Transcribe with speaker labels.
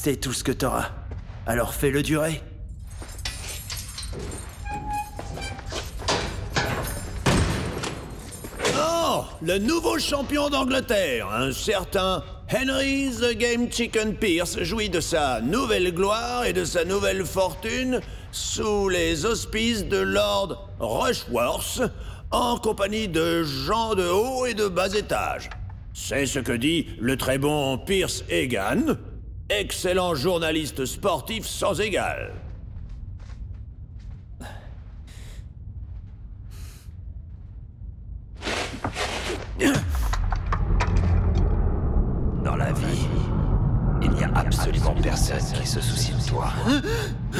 Speaker 1: C'est tout ce que t'auras. Alors fais-le durer.
Speaker 2: Oh, le nouveau champion d'Angleterre, un certain Henry the Game Chicken Pierce, jouit de sa nouvelle gloire et de sa nouvelle fortune sous les auspices de Lord Rushworth, en compagnie de gens de haut et de bas étage. C'est ce que dit le très bon Pierce Egan, excellent journaliste sportif sans égal.
Speaker 3: Dans la vie, il n'y a absolument personne qui se soucie de toi.